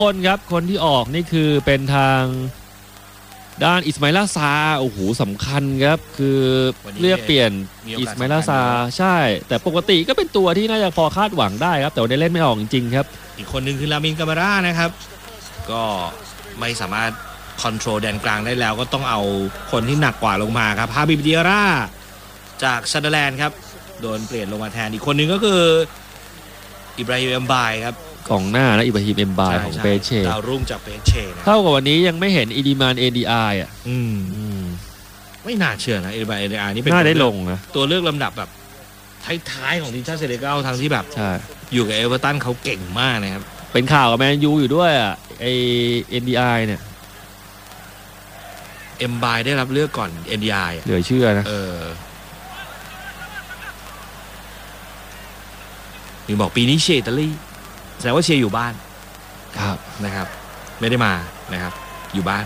คนครับคนที่ออกนี่คือเป็นทางด้านอิสมาอิลซาโอ้โหสำคัญครับคือเลือกเปลี่ยนอิสมาอิลซาใช่แต่ปกติก็เป็นตัวที่น่าจะพอคาดหวังได้ครับแต่วันนี้เล่นไม่ออกจริงๆครับอีกคนหนึ่งคือลามินกามาร่านะครับก็ไม่สามารถคอนโทรลแดนกลางได้แล้วก็ต้องเอาคนที่หนักกว่าลงมาครับฮาบิบ ดิอาร่าจากซันเดอร์แลนด์ครับโดนเปลี่ยนลงมาแทนอีกคนหนึ่งก็คืออิบราฮิม เอ็มบายครับกองหน้านะอิบราฮิม เอ็มบายของเปเช่ดาวรุ่งจากเปเช่เท่ากับวันนี้ยังไม่เห็นอีดิมานเอดีไออ่ะไม่น่าเชื่อนะเอดีมานเอดีไอนี่เป็นน่าได้ลงนะตัวเลือกลำดับแบบท้ายๆของทีมชาติเซเนกัลทั้งที่แบบอยู่กับเอเวอร์ตันเขาเก่งมากนะครับเป็นข่าวกับแมนยูอยู่ด้วยอ่ะไอเอ็นดีไอเนี่ยเอ็มบายได้รับเลือกก่อนเอ็นดีไอเหลือเชื่อนะมีบอกปีนี้เชียร์อิตาลีแสดงว่าเชียร์อยู่บ้านครับนะครับไม่ได้มานะครับอยู่บ้าน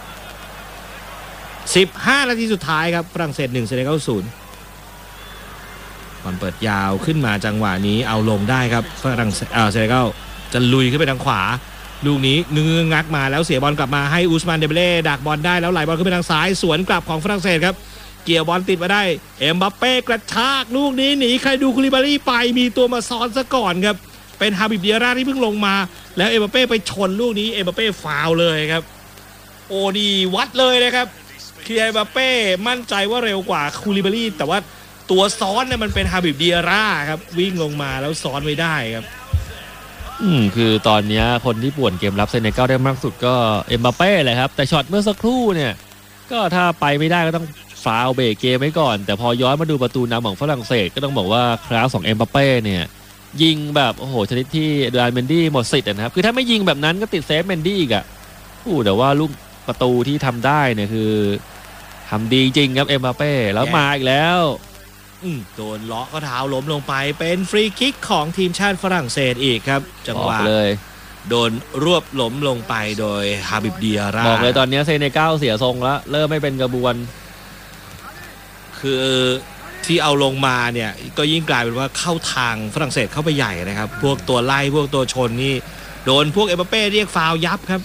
15 นาทีสุดท้ายครับฝรั่งเศส1เซเนกัล0บอลเปิดยาวขึ้นมาจังหวะนี้เอาลงได้ครับฝรั่งเซเนกัลจะลุยขึ้นไปทางขวาลูกนี้งักมาแล้วเสียบอลกลับมาให้อุสมานเดเบเล่ดักบอลได้แล้วไหลบอลขึ้นไปทางซ้ายสวนกลับของฝรั่งเศสครับเกี่ยวบอลติดมาได้เอ็มบัปเป้กระชากลูกนี้หนีใครดูคูลิบาลีไปมีตัวมาซ้อนซะก่อนครับเป็นฮาบิบ ดิอาร่าที่เพิ่งลงมาแล้วเอ็มบัปเป้ไปชนลูกนี้เอ็มบัปเป้ฟาวล์เลยครับโอ้ดีวัดเลยนะครับคือเอ็มบัปเป้มั่นใจว่าเร็วกว่าคูลิบาลีแต่ว่าตัวซ้อนเนี่ยมันเป็นฮาบิบ ดิอาร่าครับวิ่งลงมาแล้วซ้อนไม่ได้ครับคือตอนนี้คนที่ป่วนเกมรับเซเนกัลได้มากสุดก็เอ็มบัปเป้เลยครับแต่ช็อตเมื่อสักครู่เนี่ยก็ถ้าไปไม่ได้ก็ต้องฟาวล์เบรกเกมไว้ก่อนแต่พอย้อนมาดูประตูนำของฝรั่งเศสก็ต้องบอกว่าคลาสของเอ็มบัปเป้เนี่ยยิงแบบโอ้โหชนิดที่เดอันเมนดี้หมดสิทธิ์นะครับคือถ้าไม่ยิงแบบนั้นก็ติดเซฟเมนดี้อีกอ่ะแต่ว่าลูกประตูที่ทำได้เนี่ยคือทำดีจริงครับเอ็มบัปเป้แล้วมาอีกแล้วโดนเลาะก็เท้าล้มลงไปเป็นฟรีคิกของทีมชาติฝรั่งเศสอีกครับจังหวะเลยโดนรวบล้มลงไปโดยฮาบิบ ดิอาร่าบอกเลยตอนนี้เซเนกัลเสียทรงแล้วเริ่มไม่เป็นกระบวนคือที่เอาลงมาเนี่ยก็ยิ่งกลายเป็นว่าเข้าทางฝรั่งเศสเข้าไปใหญ่นะครับพวกตัวไล่พวกตัวชนนี่โดนพวกเอ็มบัปเป้เรียกฟาวล์ยับครับ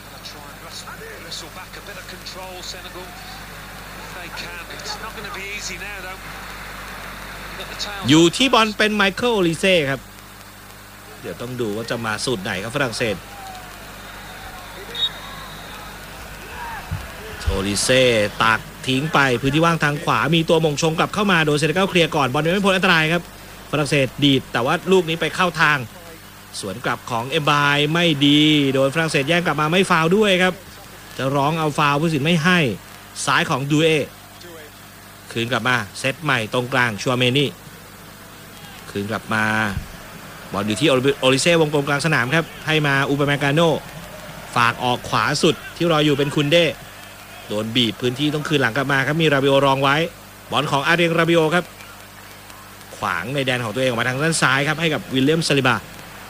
อยู่ที่บอลเป็นไมเคิล โอลิเซ่ครับเดี๋ยวต้องดูว่าจะมาสูตรไหนครับฝรั่งเศสโอลิเซ่ตักทิ้งไปพื้นที่ว่างทางขวามีตัวมงชงกลับเข้ามาโดยเซเนกัลเคลียร์ก่อนบอลไม่พ้นอันตรายครับฝรั่งเศสดีดแต่ว่าลูกนี้ไปเข้าทางสวนกลับของเอ็มบายไม่ดีโดยฝรั่งเศสแย่งกลับมาไม่ฟาวล์ด้วยครับจะร้องเอาฟาวล์ผู้ตัดสินไม่ให้ซ้ายของดูเอคืนกลับมาเซตใหม่ตรงกลางชัวเมนี่คืนกลับมาบอลอยู่ที่โอลิเซ่วงกลมกลางสนามครับให้มาอูปาเมกาโนฝากออกขวาสุดที่รออยู่เป็นคุนเดโดนบีบพื้นที่ต้องคืนหลังกลับมาครับมีราบิโอรองไว้บอลของอาเรียงราบิโอครับขวางในแดนของตัวเองออกมาทางด้านซ้ายครับให้กับวิลเลียมซาลิบา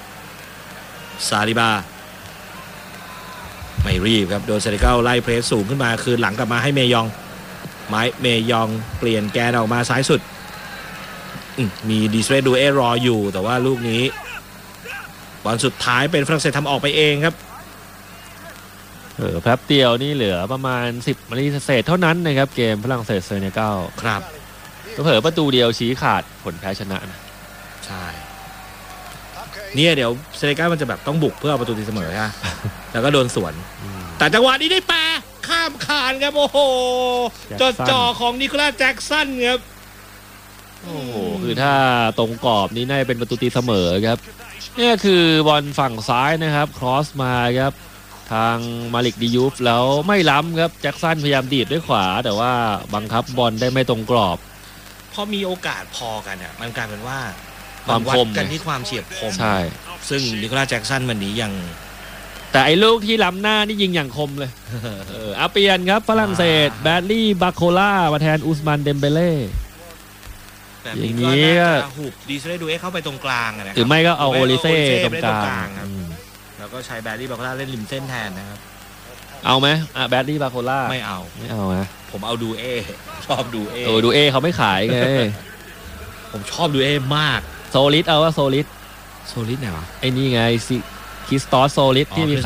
ไม่รีบครับโดนเซเนกัลไล่เพรสสูงขึ้นมาคืนหลังกลับมาให้เมยองเมยองเปลี่ยนแกนออกมาซ้ายสุดมีดิสเรดูเอรออยู่แต่ว่าลูกนี้บอลสุดท้ายเป็นฝรั่งเศสทำออกไปเองครับแป๊บเดียวนี่เหลือประมาณ10 นาทีเศษเท่านั้นนะครับเกมฝรั่งเศสเซเนกัลครับเผลอประตูเดียวชี้ขาดผลแพ้ชนะนะใช่เนี่ยเดี๋ยวเซเนกัลมันจะแบบต้องบุกเพื่อเอาประตูตีเสมอฮะ แล้วก็โดนสวนแต่จังหวะนี้ได้แปรข้ามคานครับโอ้โหจ่อของนิโคลัสแจ็คสันครับโอ้โหคือถ้าตรงกรอบนี้น่าจะเป็นประตูตีเสมอครับนี่คือบอลฝั่งซ้ายนะครับครอสมาครับทางมาลิกดิยูฟแล้วไม่ล้ำครับแจ็คสันพยายามดีดด้วยขวาแต่ว่าบังคับบอลได้ไม่ตรงกรอบพอมีโอกาสพอกันเนี่ยมันกลายเป็นว่าความคมกันที่ความเฉียบคมใช่ซึ่งนิโคลัสแจ็คสันวันนี้ยังแต่ไอ้ลูกที่ล้ำหน้านี่ยิงอย่างคมเลยอาเปียนครับฝรั่งเศสแบดลี่บาโคล่ามาแทนอุสมานเดมเบเล่อย่างนี้ก็หุบดีเซเลดูเอเข้าไปตรงกลางนะครับหรือไม่ก็เอาโอลิเซ่ตรงกลางแล้วก็ใช้แบดลี่บาโคล่าเล่นริมเส้นแทนนะครับเอาไหมแบดลี่บาโคล่าไม่เอานะผมเอาดูเอชอบดูเอดูเอเขาไม่ขายไงผมชอบดูเอมากโซลิดเอาว่าโซลิดไหนวะไอ้นี่ไงคิสตอสโซลิดที่มี